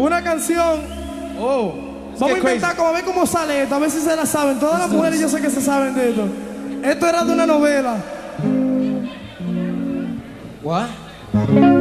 una canción. Oh, Vamos a inventar, como a ver cómo sale esto, a ver si se la saben. Todas las mujeres yo sé que se saben de esto. Esto era de una novela. What?